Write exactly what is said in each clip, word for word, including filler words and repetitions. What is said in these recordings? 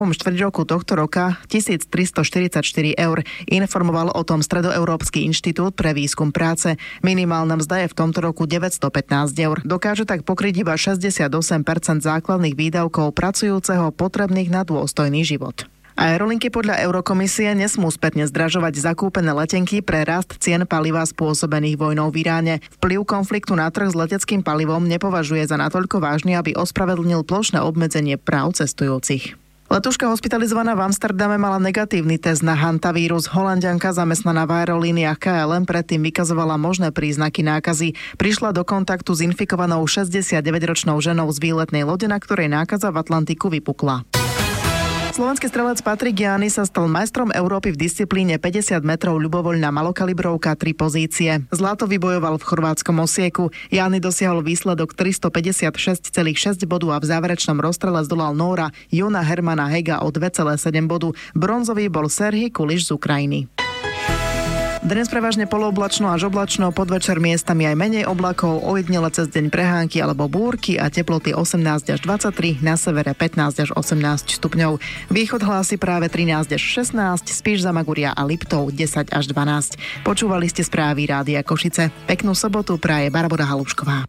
štvrť roku tohto roka tisíctristoštyridsaťštyri eur. Informoval o tom Stredoeurópsky inštitút pre výskum práce. Minimálna mzda je v tomto roku deväťstopätnásť eur. Dokáže tak pokryť iba šesťdesiatosem percent základných výdavkov pracujúceho potrebných na dôstojný život. Aerolinky podľa Eurokomisie nesmú spätne zdražovať zakúpené letenky pre rast cien paliva spôsobených vojnou v Iráne. Vplyv konfliktu na trh s leteckým palivom nepovažuje za natoľko vážny, aby ospravedlnil plošné obmedzenie práv cestujúcich. Letuška hospitalizovaná v Amsterdame mala negatívny test na hantavírus. Holanďanka zamestnaná v aerolíniách ká el em predtým vykazovala možné príznaky nákazy. Prišla do kontaktu s infikovanou šesťdesiatdeväťročnou ženou z výletnej lode, na ktorej nákaza v Atlantiku vypukla. Slovenský strelec Patrik Jány sa stal majstrom Európy v disciplíne päťdesiat metrov ľubovoľná malokalibrovka tri pozície. Zlato vybojoval v chorvátskom Osieku. Jány dosiahol výsledok tristopäťdesiatšesť celá šesť bodu a v záverečnom rozstrele zdolal Nóra Jona Hermana Hega o dva celé sedem bodu. Bronzový bol Serhij Kuliš z Ukrajiny. Dnes prevažne polooblačno až oblačno, podvečer miestami aj menej oblakov, ojedinele cez deň prehánky alebo búrky a teploty osemnásť až dvadsaťtri, na severe pätnásť až osemnásť stupňov. Východ hlási práve trinásť až šestnásť, Spiš, Zamaguria a Liptov desať až dvanásť. Počúvali ste správy Rádia Košice. Peknú sobotu praje Barbora Halušková.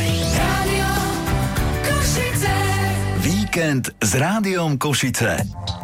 Víkend s Rádiom Košice.